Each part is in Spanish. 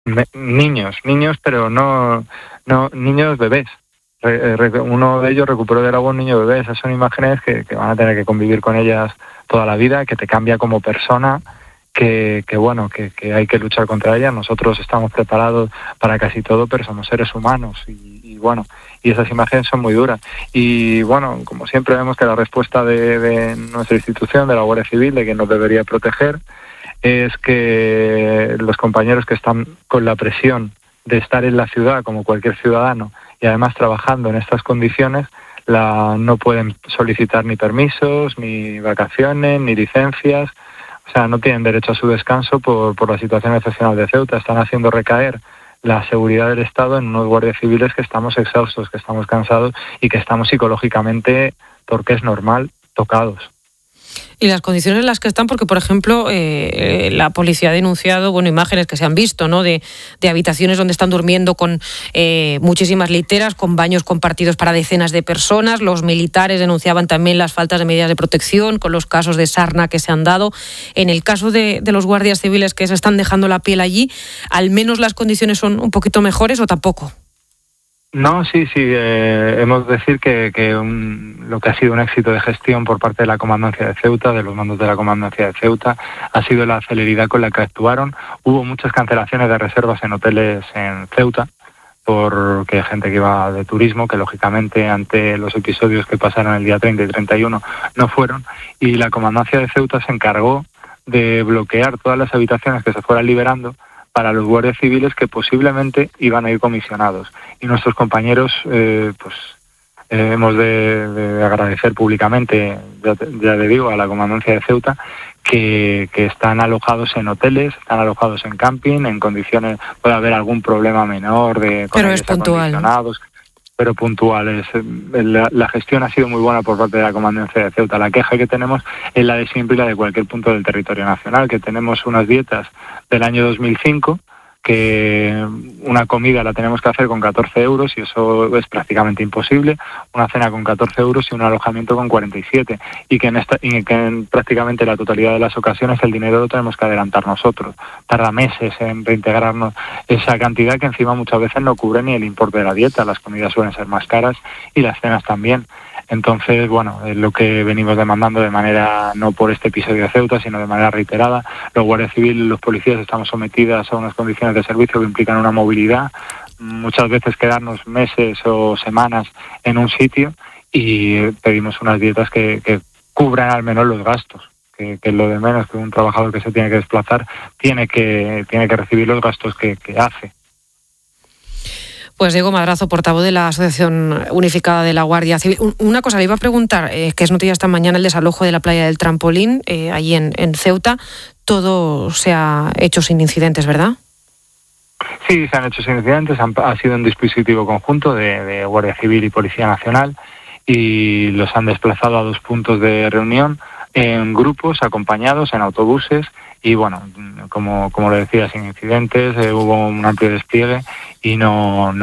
Niños, pero no niños bebés. Uno de ellos recuperó del agua un niño bebé. Esas son imágenes que van a tener que convivir con ellas toda la vida, que te cambia como persona, que hay que luchar contra ellas. Nosotros estamos preparados para casi todo, pero somos seres humanos y esas imágenes son muy duras. Y bueno, como siempre vemos que la respuesta de nuestra institución, de la Guardia Civil, de quien nos debería proteger, es que los compañeros que están con la presión de estar en la ciudad como cualquier ciudadano y además trabajando en estas condiciones, no pueden solicitar ni permisos, ni vacaciones, ni licencias. O sea, no tienen derecho a su descanso por la situación excepcional de Ceuta. Están haciendo recaer la seguridad del Estado en unos guardias civiles que estamos exhaustos, que estamos cansados y que estamos psicológicamente, porque es normal, tocados. Y las condiciones en las que están, porque, por ejemplo, la policía ha denunciado, imágenes que se han visto, ¿no?, de habitaciones donde están durmiendo con muchísimas literas, con baños compartidos para decenas de personas. Los militares denunciaban también las faltas de medidas de protección, con los casos de sarna que se han dado. En el caso de los guardias civiles que se están dejando la piel allí, ¿al menos las condiciones son un poquito mejores o tampoco? No, sí, hemos de decir que lo que ha sido un éxito de gestión por parte de la Comandancia de Ceuta, de los mandos de la Comandancia de Ceuta, ha sido la celeridad con la que actuaron. Hubo muchas cancelaciones de reservas en hoteles en Ceuta, porque gente que iba de turismo, que lógicamente ante los episodios que pasaron el día 30 y 31 no fueron, y la Comandancia de Ceuta se encargó de bloquear todas las habitaciones que se fueran liberando para los guardias civiles que posiblemente iban a ir comisionados. Y nuestros compañeros, hemos de agradecer públicamente, ya le digo, a la Comandancia de Ceuta, que están alojados en hoteles, están alojados en camping, en condiciones, puede haber algún problema menor con pero es puntual, pero puntuales. La gestión ha sido muy buena por parte de la Comandancia de Ceuta. La queja que tenemos es la de siempre y la de cualquier punto del territorio nacional, que tenemos unas dietas del año 2005, que una comida la tenemos que hacer con 14 euros y eso es prácticamente imposible, una cena con 14 euros y un alojamiento con 47, y que en prácticamente la totalidad de las ocasiones el dinero lo tenemos que adelantar nosotros. Tarda meses en reintegrarnos esa cantidad que encima muchas veces no cubre ni el importe de la dieta. Las comidas suelen ser más caras y las cenas también. Entonces, es lo que venimos demandando de manera, no por este episodio de Ceuta, sino de manera reiterada. Los guardias civiles, los policías estamos sometidas a unas condiciones de servicio que implican una movilidad, muchas veces quedarnos meses o semanas en un sitio, y pedimos unas dietas que cubran al menos los gastos, que es lo de menos, que un trabajador que se tiene que desplazar tiene que recibir los gastos que hace. Pues Diego Madrazo, portavoz de la Asociación Unificada de la Guardia Civil. Una cosa, le iba a preguntar, que es noticia esta mañana el desalojo de la playa del Trampolín, allí en Ceuta. Todo se ha hecho sin incidentes, ¿verdad? Sí, se han hecho sin incidentes. Ha sido un dispositivo conjunto de Guardia Civil y Policía Nacional, y los han desplazado a 2 puntos de reunión en grupos, acompañados en autobuses, y como le decía, sin incidentes. Hubo un amplio despliegue y no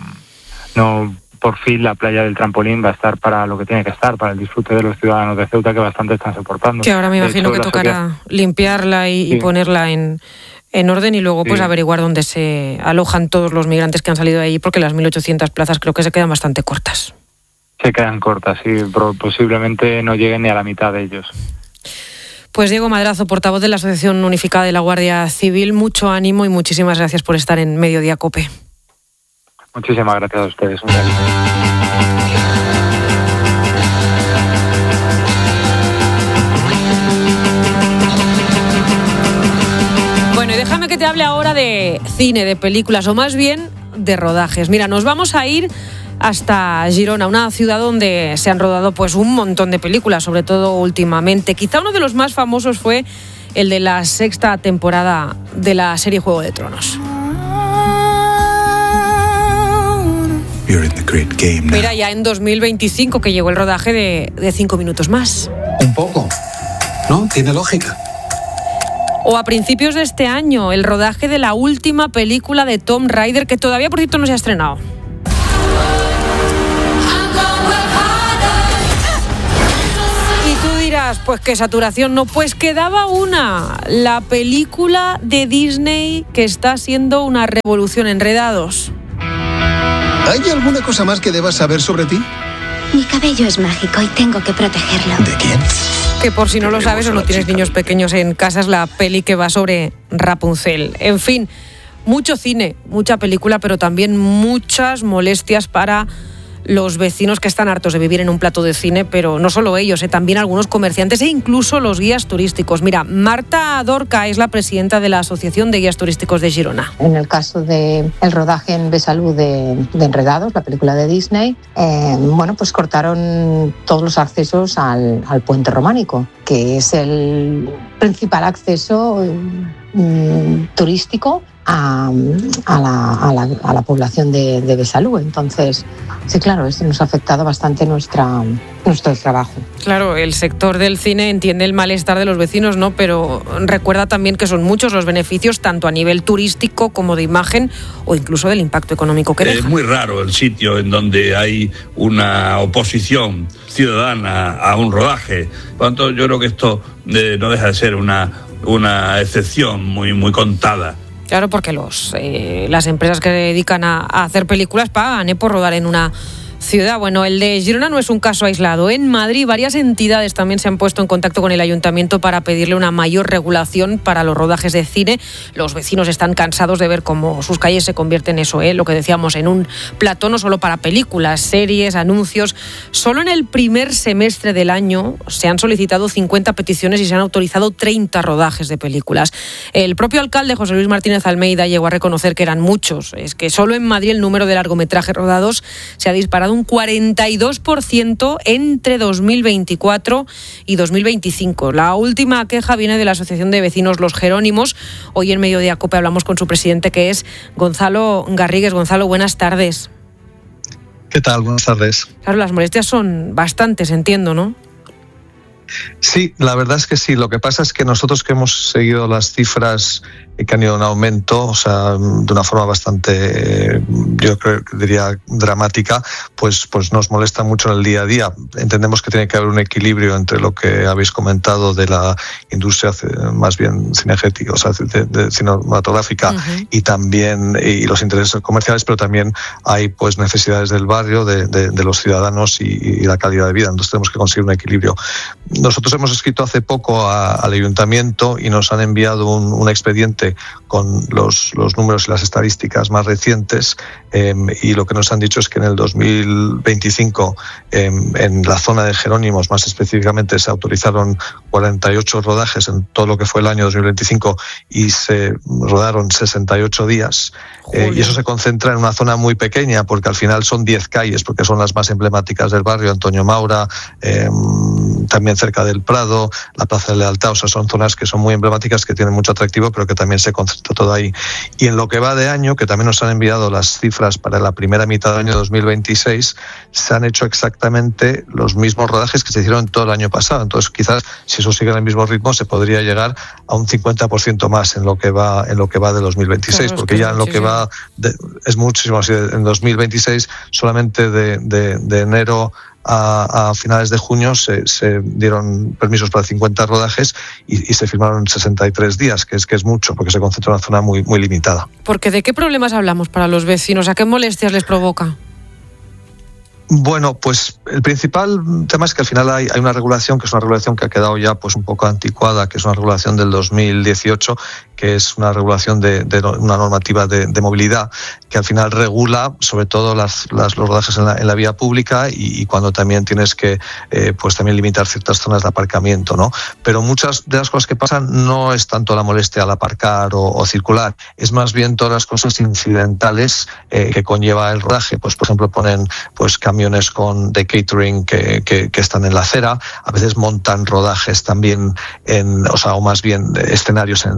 por fin la playa del Trampolín va a estar para lo que tiene que estar, para el disfrute de los ciudadanos de Ceuta, que bastante están soportando. Que ahora me imagino que tocará limpiarla y ponerla en orden, y luego averiguar dónde se alojan todos los migrantes que han salido de ahí, porque las 1.800 plazas creo que se quedan bastante cortas. Se quedan cortas, sí, posiblemente no lleguen ni a la mitad de ellos. Pues Diego Madrazo, portavoz de la Asociación Unificada de la Guardia Civil, mucho ánimo y muchísimas gracias por estar en Mediodía COPE. Muchísimas gracias a ustedes. Un saludo. Bueno, y déjame que te hable ahora de cine, de películas, o más bien de rodajes. Mira, nos vamos a ir hasta Girona, una ciudad donde se han rodado un montón de películas, sobre todo últimamente. Quizá uno de los más famosos fue el de la 6ª temporada de la serie Juego de Tronos. Mira, ya en 2025 que llegó el rodaje de 5 minutos más. Un poco, ¿no? Tiene lógica. O a principios de este año, el rodaje de la última película de Tomb Raider, que todavía, por cierto, no se ha estrenado. Ostras, pues qué saturación, no, pues quedaba una, la película de Disney que está siendo una revolución, Enredados. ¿Hay alguna cosa más que debas saber sobre ti? Mi cabello es mágico y tengo que protegerlo. ¿De quién? Que por si no lo sabes o no tienes niños pequeños en casa, es la peli que va sobre Rapunzel. En fin, mucho cine, mucha película, pero también muchas molestias para los vecinos que están hartos de vivir en un plato de cine, pero no solo ellos, también algunos comerciantes e incluso los guías turísticos. Mira, Marta Dorca es la presidenta de la Asociación de Guías Turísticos de Girona. En el caso del rodaje en Besalú de Enredados, la película de Disney, pues cortaron todos los accesos al puente románico, que es el principal acceso turístico a la población de Besalú. Entonces, sí, claro, esto nos ha afectado bastante nuestro trabajo. Claro, el sector del cine entiende el malestar de los vecinos, ¿no? Pero recuerda también que son muchos los beneficios, tanto a nivel turístico como de imagen o incluso del impacto económico que deja. Es muy raro el sitio en donde hay una oposición ciudadana a un rodaje. Por lo tanto, yo creo que esto no deja de ser una excepción muy contada. Claro, porque las empresas que se dedican a hacer películas pagan por rodar en una ciudad. Bueno, el de Girona no es un caso aislado. En Madrid, varias entidades también se han puesto en contacto con el ayuntamiento para pedirle una mayor regulación para los rodajes de cine. Los vecinos están cansados de ver cómo sus calles se convierten en eso, lo que decíamos, en un plató no solo para películas, series, anuncios. Solo en el primer semestre del año se han solicitado 50 peticiones y se han autorizado 30 rodajes de películas. El propio alcalde, José Luis Martínez Almeida, llegó a reconocer que eran muchos. Es que solo en Madrid el número de largometrajes rodados se ha disparado un 42% entre 2024 y 2025. La última queja viene de la Asociación de Vecinos Los Jerónimos. Hoy en Mediodía COPE hablamos con su presidente, que es Gonzalo Garrigues. Gonzalo, buenas tardes. ¿Qué tal? Buenas tardes. Claro, las molestias son bastantes, entiendo, ¿no? Sí, la verdad es que sí. Lo que pasa es que nosotros que hemos seguido las cifras que han ido en aumento, o sea, de una forma bastante, yo creo que diría dramática, pues nos molesta mucho en el día a día. Entendemos que tiene que haber un equilibrio entre lo que habéis comentado de la industria más bien cinegética, o sea, de cinematográfica, y también y los intereses comerciales, pero también hay pues necesidades del barrio, de los ciudadanos y la calidad de vida. Entonces tenemos que conseguir un equilibrio. Nosotros hemos escrito hace poco al ayuntamiento y nos han enviado un expediente con los números y las estadísticas más recientes, y lo que nos han dicho es que en el 2025 en la zona de Jerónimos más específicamente se autorizaron 48 rodajes en todo lo que fue el año 2025 y se rodaron 68 días, y eso se concentra en una zona muy pequeña porque al final son 10 calles, porque son las más emblemáticas del barrio, Antonio Maura, también cerca del Prado, la Plaza de Lealtad. O sea, son zonas que son muy emblemáticas, que tienen mucho atractivo, pero que también se concentra todo ahí. Y en lo que va de año, que también nos han enviado las cifras para la primera mitad del año 2026, se han hecho exactamente los mismos rodajes que se hicieron todo el año pasado. Entonces, quizás, si eso sigue en el mismo ritmo, se podría llegar a un 50% más en lo que va de 2026, claro, porque ya en lo que va es muchísimo. En 2026, solamente de enero a finales de junio se dieron permisos para 50 rodajes y se firmaron 63 días, que es mucho, porque se concentra en una zona muy limitada. Porque ¿de qué problemas hablamos para los vecinos? ¿A qué molestias les provoca? Bueno, pues el principal tema es que al final hay una regulación, que es una regulación que ha quedado ya pues un poco anticuada, que es una regulación del 2018, que es una regulación de una normativa de movilidad, que al final regula sobre todo los rodajes en la vía pública y cuando también tienes que pues también limitar ciertas zonas de aparcamiento, ¿no? Pero muchas de las cosas que pasan no es tanto la molestia al aparcar o circular, es más bien todas las cosas incidentales que conlleva el rodaje. Pues por ejemplo ponen pues camiones de catering que están en la acera, a veces montan rodajes también o más bien escenarios en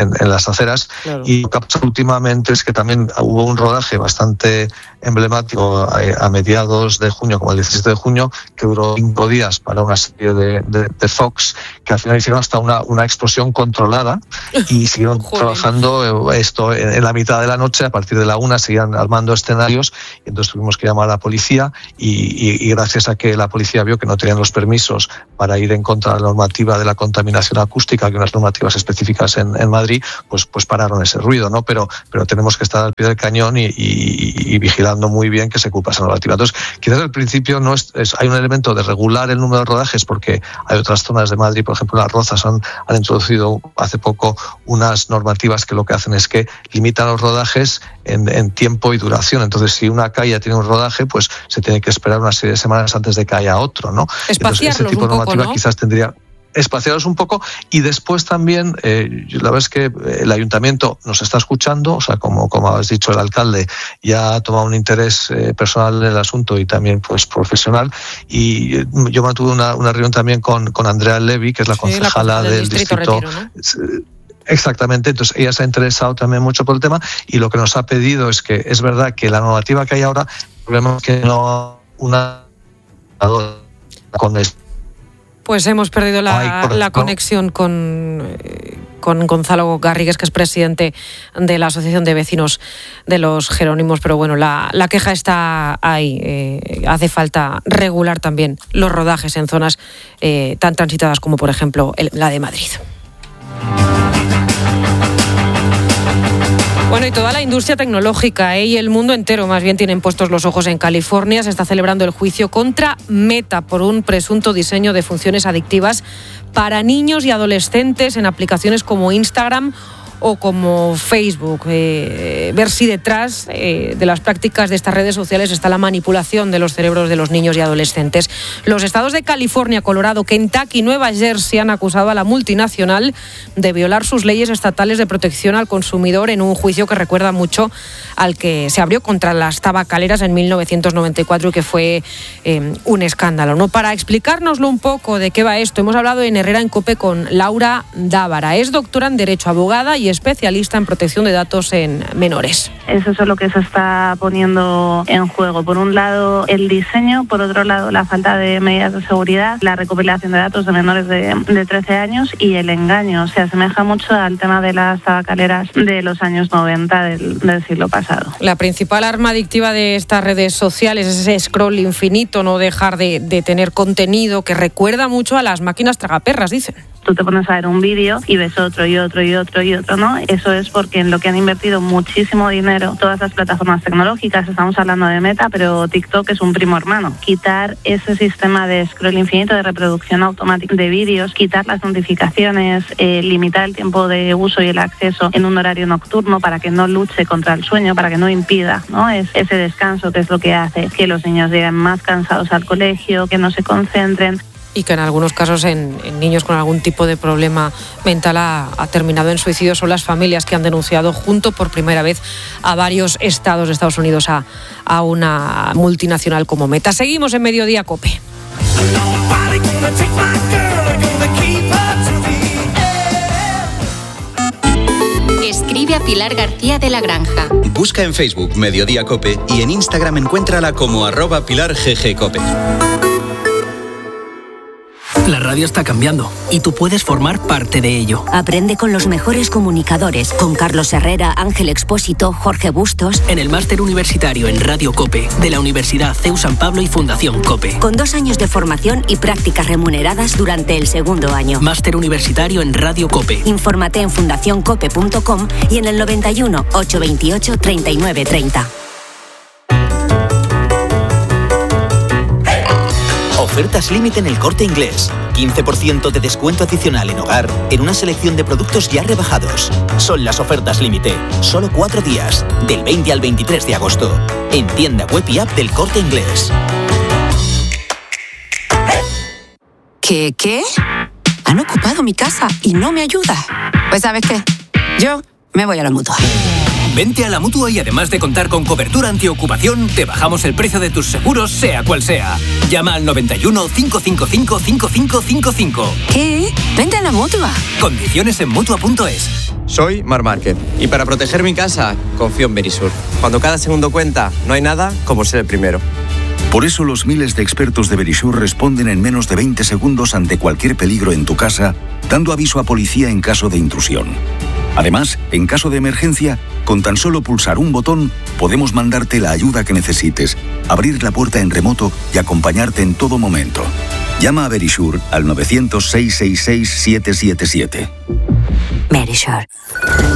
en las aceras. Claro. Y lo que ha pasado últimamente es que también hubo un rodaje bastante emblemático a mediados de junio, como el 17 de junio, que duró 5 días para una serie de Fox, que al final hicieron hasta una explosión controlada y siguieron trabajando esto en la mitad de la noche. A partir de la 1 seguían armando escenarios y entonces tuvimos que llamar a la policía y gracias a que la policía vio que no tenían los permisos para ir en contra de la normativa de la contaminación acústica, que unas normativas específicas en Madrid, pues pararon ese ruido, ¿no? Pero tenemos que estar al pie del cañón y vigilando muy bien que se cumpla esa normativa. Entonces, quizás al principio no hay un elemento de regular el número de rodajes, porque hay otras zonas de Madrid, por ejemplo, Las Rozas han introducido hace poco unas normativas que lo que hacen es que limitan los rodajes en tiempo y duración. Entonces, si una calle tiene un rodaje, pues se tiene que esperar una serie de semanas antes de que haya otro, ¿no? Entonces, ese tipo de normativa, ¿no? Quizás tendría espaciados un poco. Y después también, la verdad es que el ayuntamiento nos está escuchando, o sea, como has dicho, el alcalde ya ha tomado un interés personal en el asunto y también pues profesional, y yo mantuve una reunión también con Andrea Levy, que es la concejala del distrito Retiro, ¿no? Exactamente, entonces ella se ha interesado también mucho por el tema y lo que nos ha pedido es que es verdad que la normativa que hay ahora, el problema es que no una con esto. Pues hemos perdido la conexión con Gonzalo Garrigues, que es presidente de la Asociación de Vecinos de los Jerónimos, pero bueno, la queja está ahí. Hace falta regular también los rodajes en zonas tan transitadas como, por ejemplo, la de Madrid. Bueno, y toda la industria tecnológica y el mundo entero más bien tienen puestos los ojos en California. Se está celebrando el juicio contra Meta por un presunto diseño de funciones adictivas para niños y adolescentes en aplicaciones como Instagram o como Facebook. Ver si detrás de las prácticas de estas redes sociales está la manipulación de los cerebros de los niños y adolescentes. Los estados de California, Colorado, Kentucky y Nueva Jersey han acusado a la multinacional de violar sus leyes estatales de protección al consumidor en un juicio que recuerda mucho al que se abrió contra las tabacaleras en 1994 y que fue un escándalo, ¿no? Para explicárnoslo un poco de qué va esto, hemos hablado en Herrera en COPE con Laura Dávara. Es doctora en Derecho, abogada y especialista en protección de datos en menores. Eso es lo que se está poniendo en juego. Por un lado, el diseño, por otro lado, la falta de medidas de seguridad, la recopilación de datos de menores de 13 años y el engaño. Se asemeja mucho al tema de las tabacaleras de los años 90 del siglo pasado. La principal arma adictiva de estas redes sociales es ese scroll infinito, no dejar de tener contenido que recuerda mucho a las máquinas tragaperras, dicen. Tú te pones a ver un vídeo y ves otro y otro y otro y otro, ¿no? Eso es porque en lo que han invertido muchísimo dinero todas las plataformas tecnológicas. Estamos hablando de Meta, pero TikTok es un primo hermano. Quitar ese sistema de scroll infinito, de reproducción automática de vídeos, quitar las notificaciones, limitar el tiempo de uso y el acceso en un horario nocturno para que no luche contra el sueño, para que no impida, ¿no? Es ese descanso que es lo que hace que los niños lleguen más cansados al colegio, que no se concentren. Y que en algunos casos en niños con algún tipo de problema mental ha terminado en suicidio. Son las familias que han denunciado junto por primera vez a varios estados de Estados Unidos a una multinacional como Meta. Seguimos en Mediodía COPE. Escribe a Pilar García de la Granja. Busca en Facebook Mediodía COPE y en Instagram encuéntrala como @PilarGGCOPE. La radio está cambiando y tú puedes formar parte de ello. Aprende con los mejores comunicadores, con Carlos Herrera, Ángel Expósito, Jorge Bustos. En el máster universitario en Radio COPE de la Universidad CEU San Pablo y Fundación COPE. Con 2 años de formación y prácticas remuneradas durante el segundo año. Máster universitario en Radio COPE. Infórmate en fundacioncope.com y en el 91 828 3930. Ofertas límite en El Corte Inglés. 15% de descuento adicional en hogar en una selección de productos ya rebajados. Son las ofertas límite. Solo 4 días, del 20 al 23 de agosto. En tienda web y app del Corte Inglés. ¿Qué? Han ocupado mi casa y no me ayuda. Pues ¿sabes qué? Yo me voy a la Mutua. Vente a la Mutua y además de contar con cobertura antiocupación, te bajamos el precio de tus seguros, sea cual sea. Llama al 91 555 5555. ¿Qué? Vente a la Mutua. Condiciones en Mutua.es. Soy Mar Márquez y para proteger mi casa confío en Verisur. Cuando cada segundo cuenta, no hay nada como ser el primero. Por eso los miles de expertos de Verisur responden en menos de 20 segundos ante cualquier peligro en tu casa, dando aviso a policía en caso de intrusión. Además, en caso de emergencia, con tan solo pulsar un botón, podemos mandarte la ayuda que necesites, abrir la puerta en remoto y acompañarte en todo momento. Llama a Verisur al 900 666 777. Verisur.